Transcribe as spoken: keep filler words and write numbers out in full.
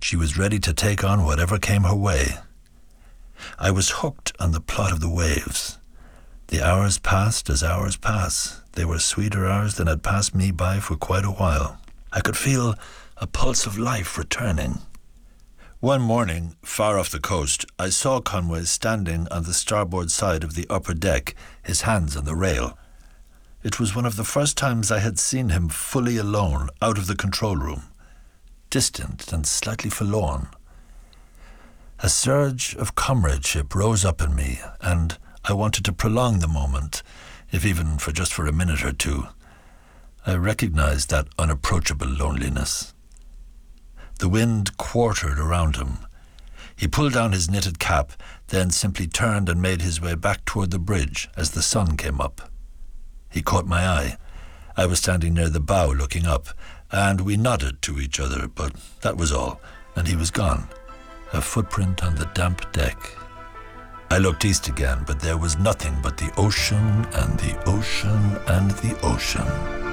She was ready to take on whatever came her way. I was hooked on the plot of the waves. The hours passed as hours pass. They were sweeter hours than had passed me by for quite a while. I could feel a pulse of life returning. One morning, far off the coast, I saw Conway standing on the starboard side of the upper deck, his hands on the rail. It was one of the first times I had seen him fully alone, out of the control room, distant and slightly forlorn. A surge of comradeship rose up in me, and I wanted to prolong the moment, if even for just for a minute or two. I recognized that unapproachable loneliness. The wind quartered around him. He pulled down his knitted cap, then simply turned and made his way back toward the bridge as the sun came up. He caught my eye. I was standing near the bow looking up, and we nodded to each other, but that was all, and he was gone, a footprint on the damp deck. I looked east again, but there was nothing but the ocean and the ocean and the ocean.